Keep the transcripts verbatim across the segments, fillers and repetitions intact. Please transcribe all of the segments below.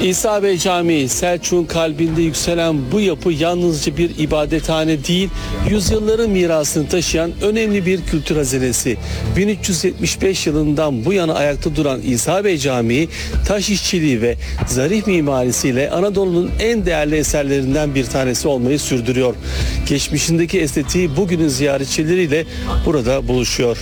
İsa Bey Camii, Selçuk'un kalbinde yükselen bu yapı yalnızca bir ibadethane değil, yüzyılların mirasını taşıyan önemli bir kültür hazinesi. bin üç yüz yetmiş beş yılından bu yana ayakta duran İsa Bey Camii, taş işçiliği ve zarif mimarisiyle Anadolu'nun en değerli eserlerinden bir tanesi olmayı sürdürüyor. Geçmişindeki estetiği bugünün ziyaretçileriyle burada buluşuyor.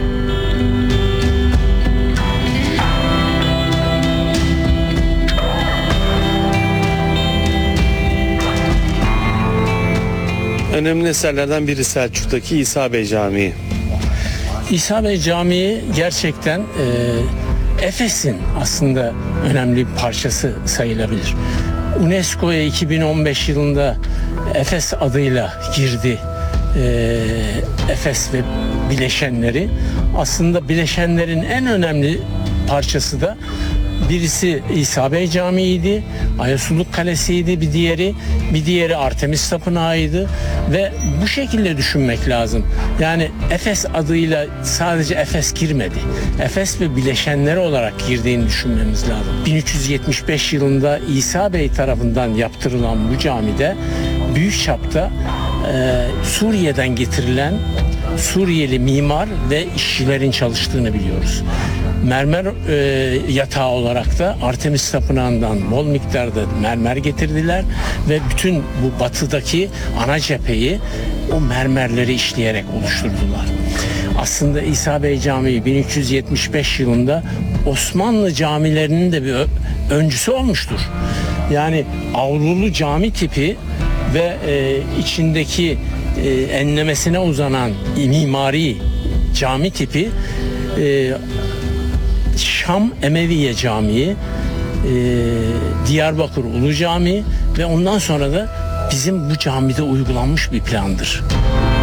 Önemli eserlerden biri Selçuk'taki İsa Bey Camii. İsa Bey Camii gerçekten e, Efes'in aslında önemli bir parçası sayılabilir. UNESCO'ya iki bin on beş yılında Efes adıyla girdi. E, Efes ve bileşenleri. Aslında bileşenlerin en önemli parçası da birisi İsa Bey Camii'ydi, Ayasuluk Kalesi'ydi bir diğeri, bir diğeri Artemis Tapınağı'ydı ve bu şekilde düşünmek lazım. Yani Efes adıyla sadece Efes girmedi. Efes ve bileşenleri olarak girdiğini düşünmemiz lazım. bin üç yüz yetmiş beş yılında İsa Bey tarafından yaptırılan bu camide büyük çapta e, Suriye'den getirilen Suriyeli mimar ve işçilerin çalıştığını biliyoruz. Mermer e, yatağı olarak da Artemis Tapınağı'ndan bol miktarda mermer getirdiler ve bütün bu batıdaki ana cepheyi o mermerleri işleyerek oluşturdular. Aslında İsa Bey Camii bin üç yüz yetmiş beş yılında Osmanlı camilerinin de bir öncüsü olmuştur. Yani avlulu cami tipi ve e, içindeki e, enlemesine uzanan mimari cami tipi e, Şam Emeviye Camii, e, Diyarbakır Ulu Camii ve ondan sonra da bizim bu camide uygulanmış bir plandır.